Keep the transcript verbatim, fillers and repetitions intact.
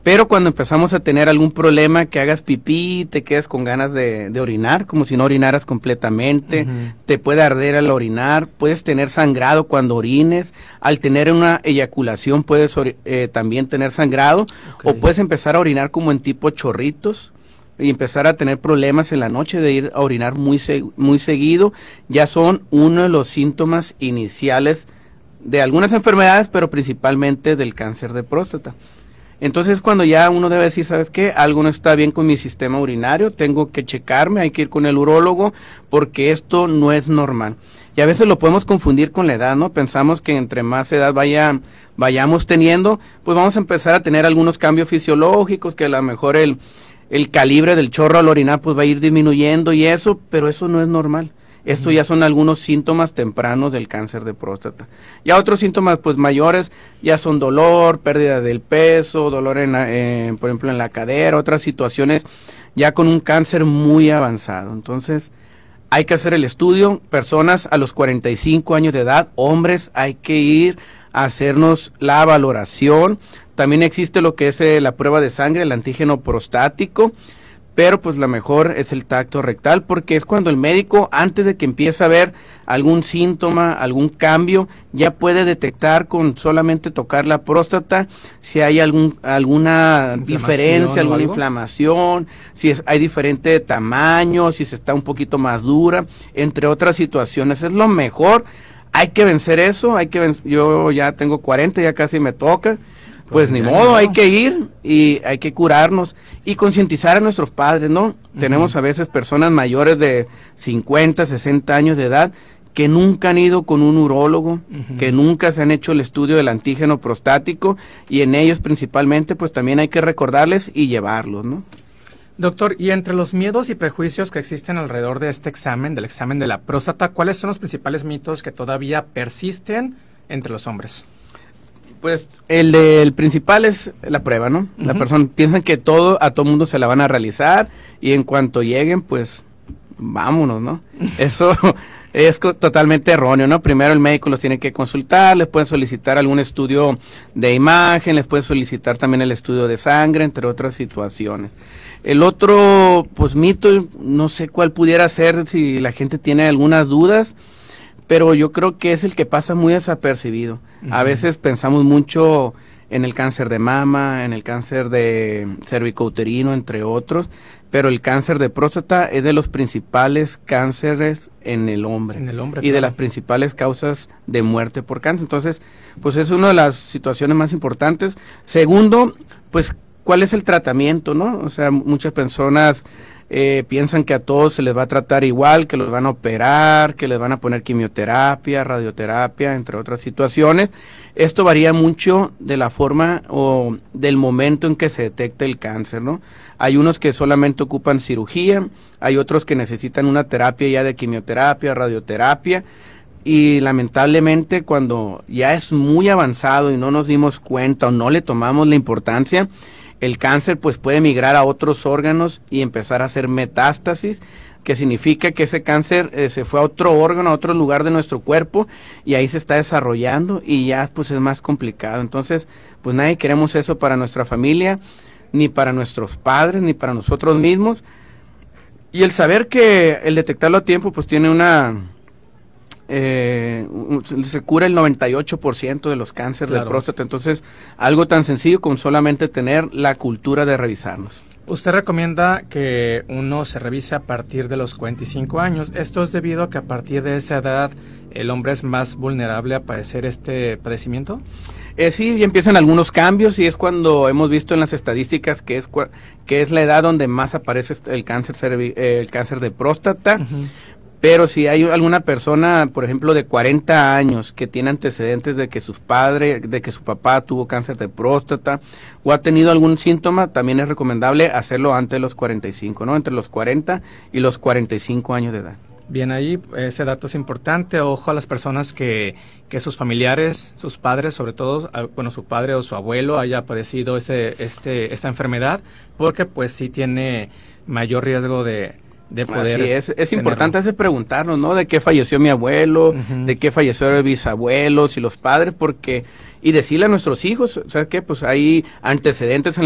Pero cuando empezamos a tener algún problema, que hagas pipí, te quedas con ganas de, de orinar, como si no orinaras completamente, uh-huh. te puede arder al orinar, puedes tener sangrado cuando orines, al tener una eyaculación puedes eh, también tener sangrado, okay. o puedes empezar a orinar como en tipo chorritos, y empezar a tener problemas en la noche de ir a orinar muy, seg- muy seguido, ya son uno de los síntomas iniciales de algunas enfermedades, pero principalmente del cáncer de próstata. Entonces cuando ya uno debe decir, ¿sabes qué? Algo no está bien con mi sistema urinario, tengo que checarme, hay que ir con el urólogo, porque esto no es normal. Y a veces lo podemos confundir con la edad, ¿no? Pensamos que entre más edad vaya, vayamos teniendo, pues vamos a empezar a tener algunos cambios fisiológicos, que a lo mejor el, el calibre del chorro al orinar pues va a ir disminuyendo y eso, pero eso no es normal. Esto ya son algunos síntomas tempranos del cáncer de próstata. Ya otros síntomas pues mayores ya son dolor, pérdida del peso, dolor en, eh, por ejemplo en la cadera, otras situaciones ya con un cáncer muy avanzado. Entonces hay que hacer el estudio. Personas a los cuarenta y cinco años de edad, hombres, hay que ir a hacernos la valoración. También existe lo que es eh, la prueba de sangre, el antígeno prostático. Pero pues la mejor es el tacto rectal, porque es cuando el médico, antes de que empiece a ver algún síntoma, algún cambio, ya puede detectar con solamente tocar la próstata si hay algún alguna diferencia, alguna algo? inflamación, si es, hay diferente tamaño, si se está un poquito más dura, entre otras situaciones. Es lo mejor, hay que vencer eso, hay que vencer, yo ya tengo cuarenta, ya casi me toca. Pues, pues ni modo, no. hay que ir y hay que curarnos y concientizar a nuestros padres, ¿no? Uh-huh. Tenemos a veces personas mayores de cincuenta, sesenta años de edad que nunca han ido con un urólogo, uh-huh. que nunca se han hecho el estudio del antígeno prostático y en ellos principalmente pues también hay que recordarles y llevarlos, ¿no? Doctor, y entre los miedos y prejuicios que existen alrededor de este examen, del examen de la próstata, ¿cuáles son los principales mitos que todavía persisten entre los hombres? Pues el, de, el principal es la prueba, ¿no? Uh-huh. La persona piensan que todo a todo mundo se la van a realizar y en cuanto lleguen, pues vámonos, ¿no? Eso es co- totalmente erróneo, ¿no? Primero el médico los tiene que consultar, les pueden solicitar algún estudio de imagen, les pueden solicitar también el estudio de sangre, entre otras situaciones. El otro, pues mito, no sé cuál pudiera ser, si la gente tiene algunas dudas, pero yo creo que es el que pasa muy desapercibido. Uh-huh. A veces pensamos mucho en el cáncer de mama, en el cáncer de cervicouterino, entre otros, pero el cáncer de próstata es de los principales cánceres en el hombre, en el hombre y claro. de las principales causas de muerte por cáncer. Entonces, pues es una de las situaciones más importantes. Segundo, pues, ¿cuál es el tratamiento, no? O sea, muchas personas Eh, piensan que a todos se les va a tratar igual, que los van a operar, que les van a poner quimioterapia, radioterapia, entre otras situaciones. Esto varía mucho de la forma o del momento en que se detecta el cáncer, ¿no? Hay unos que solamente ocupan cirugía, hay otros que necesitan una terapia ya de quimioterapia, radioterapia, y lamentablemente cuando ya es muy avanzado y no nos dimos cuenta o no le tomamos la importancia, el cáncer pues puede migrar a otros órganos y empezar a hacer metástasis, que significa que ese cáncer eh, se fue a otro órgano, a otro lugar de nuestro cuerpo y ahí se está desarrollando y ya pues es más complicado. Entonces pues nadie queremos eso para nuestra familia, ni para nuestros padres, ni para nosotros mismos. Y el saber que el detectarlo a tiempo pues tiene una... Eh, se cura el noventa y ocho por ciento de los cánceres claro. de próstata, entonces algo tan sencillo como solamente tener la cultura de revisarnos. Usted recomienda que uno se revise a partir de los cuarenta y cinco años. ¿Esto es debido a que a partir de esa edad el hombre es más vulnerable a padecer este padecimiento? Eh, sí, y empiezan algunos cambios y es cuando hemos visto en las estadísticas que es que es la edad donde más aparece el cáncer cervi- eh, el cáncer de próstata. Uh-huh. Pero si hay alguna persona, por ejemplo, de cuarenta años que tiene antecedentes de que sus padres, de que su papá tuvo cáncer de próstata o ha tenido algún síntoma, también es recomendable hacerlo antes de los cuarenta y cinco, ¿no? Entre los cuarenta y los cuarenta y cinco años de edad. Bien, ahí ese dato es importante. Ojo a las personas que, que sus familiares, sus padres, sobre todo, bueno, su padre o su abuelo haya padecido ese, este, esta enfermedad, porque pues sí tiene mayor riesgo de... de poder Así es, es importante hacer preguntarnos, ¿no? De qué falleció mi abuelo, uh-huh. de qué falleció el bisabuelo, y los padres, porque, y decirle a nuestros hijos, ¿sabes qué? Pues hay antecedentes en